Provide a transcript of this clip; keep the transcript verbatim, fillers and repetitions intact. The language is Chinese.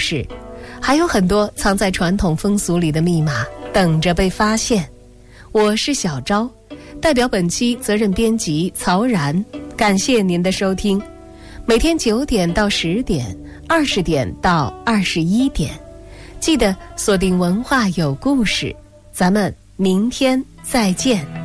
事，还有很多藏在传统风俗里的密码等着被发现。我是小昭，代表本期责任编辑曹然，感谢您的收听。每天九点到十点，二十点到二十一点，记得锁定文化有故事，咱们明天再见。